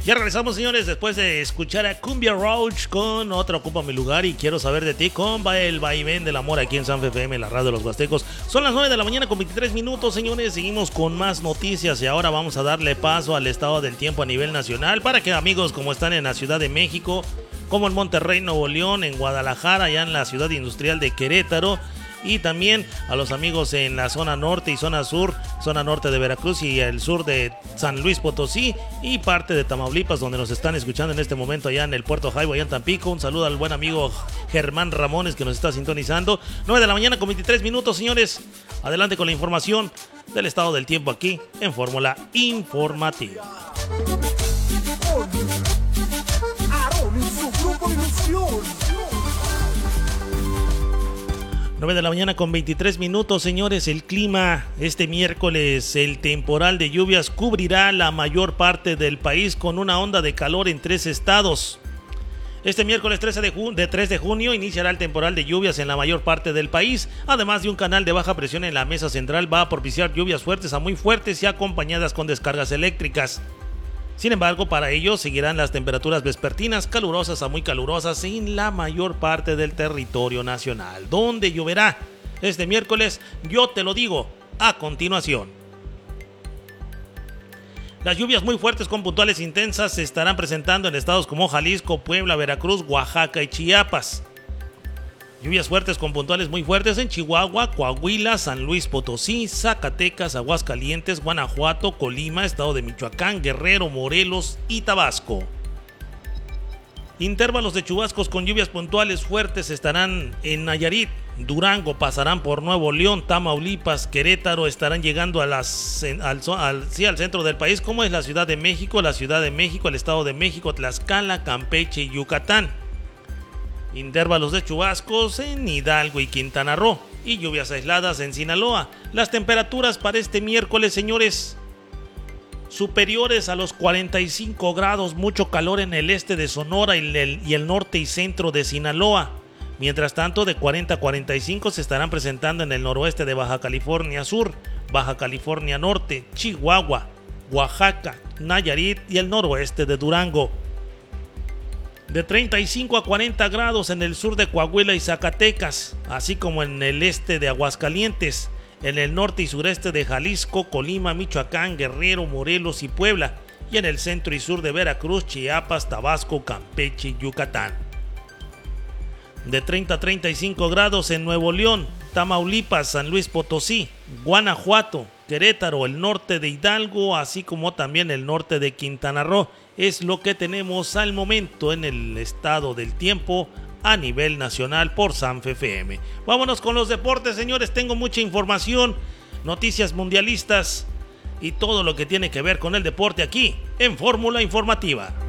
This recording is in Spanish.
Ya regresamos, señores, después de escuchar a Cumbia Roach con Otra Ocupa Mi Lugar y Quiero Saber de Ti con el vaivén del amor aquí en San FM, la radio de los Huastecos. Son las 9 de la mañana con 23 minutos, señores. Seguimos con más noticias y ahora vamos a darle paso al estado del tiempo a nivel nacional para que amigos como están en la Ciudad de México, como en Monterrey, Nuevo León, en Guadalajara, allá en la ciudad industrial de Querétaro, y también a los amigos en la zona norte y zona sur, zona norte de Veracruz y el sur de San Luis Potosí y parte de Tamaulipas, donde nos están escuchando en este momento allá en el Puerto Jaibo, allá en Tampico. Un saludo al buen amigo Germán Ramones que nos está sintonizando. 9 de la mañana con 23 minutos, señores. Adelante con la información del estado del tiempo aquí en Fórmula Informativa. 9 de la mañana con 23 minutos, señores. El clima este miércoles, el temporal de lluvias cubrirá la mayor parte del país con una onda de calor en 3 estados. Este miércoles 3 de junio iniciará el temporal de lluvias en la mayor parte del país, además de un canal de baja presión en la mesa central va a propiciar lluvias fuertes a muy fuertes y acompañadas con descargas eléctricas. Sin embargo, para ello seguirán las temperaturas vespertinas calurosas a muy calurosas en la mayor parte del territorio nacional. ¿Dónde lloverá este miércoles? Yo te lo digo a continuación. Las lluvias muy fuertes con puntuales intensas se estarán presentando en estados como Jalisco, Puebla, Veracruz, Oaxaca y Chiapas. Lluvias fuertes con puntuales muy fuertes en Chihuahua, Coahuila, San Luis Potosí, Zacatecas, Aguascalientes, Guanajuato, Colima, estado de Michoacán, Guerrero, Morelos y Tabasco. Intervalos de chubascos con lluvias puntuales fuertes estarán en Nayarit, Durango, pasarán por Nuevo León, Tamaulipas, Querétaro, estarán llegando al centro del país, como es la Ciudad de México, el Estado de México, Tlaxcala, Campeche y Yucatán. Intervalos de chubascos en Hidalgo y Quintana Roo y lluvias aisladas en Sinaloa. Las temperaturas para este miércoles, señores, superiores a los 45 grados, mucho calor en el este de Sonora y el norte y centro de Sinaloa. Mientras tanto, de 40 a 45 se estarán presentando en el noroeste de Baja California Sur, Baja California Norte, Chihuahua, Oaxaca, Nayarit y el noroeste de Durango. De 35 a 40 grados en el sur de Coahuila y Zacatecas, así como en el este de Aguascalientes, en el norte y sureste de Jalisco, Colima, Michoacán, Guerrero, Morelos y Puebla, y en el centro y sur de Veracruz, Chiapas, Tabasco, Campeche y Yucatán. De 30 a 35 grados en Nuevo León, Tamaulipas, San Luis Potosí, Guanajuato, Querétaro, el norte de Hidalgo, así como también el norte de Quintana Roo. Es lo que tenemos al momento en el estado del tiempo a nivel nacional por San FM. Vámonos con los deportes, señores. Tengo mucha información, noticias mundialistas y todo lo que tiene que ver con el deporte aquí en Fórmula Informativa.